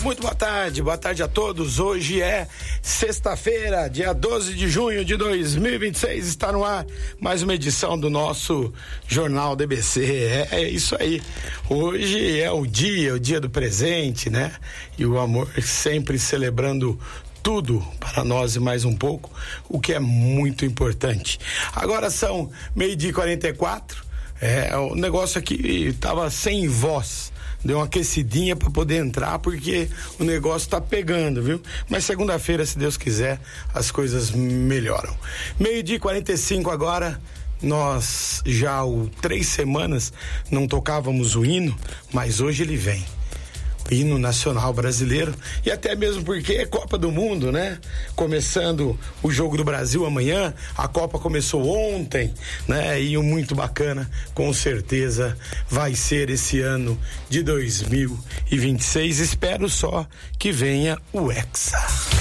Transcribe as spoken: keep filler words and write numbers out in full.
Muito boa tarde, boa tarde a todos. Hoje é sexta-feira, dia doze de junho de dois mil e vinte e seis. Está no ar mais uma edição do nosso Jornal D B C. É, é isso aí. Hoje é o dia, o dia do presente, né? E o amor sempre celebrando tudo para nós e mais um pouco, o que é muito importante. Agora são meio-dia e quarenta e quatro. É, o negócio aqui estava sem voz. Deu uma aquecidinha para poder entrar, porque o negócio tá pegando, viu? Mas segunda-feira, se Deus quiser, as coisas melhoram. Meio-dia e quarenta e cinco agora. Nós já há três semanas não tocávamos o hino, mas hoje ele vem. Hino nacional brasileiro, e até mesmo porque é Copa do Mundo, né? Começando o jogo do Brasil amanhã, a Copa começou ontem, né? E o muito bacana, com certeza, vai ser esse ano de dois mil e vinte e seis. Espero só que venha o Hexa.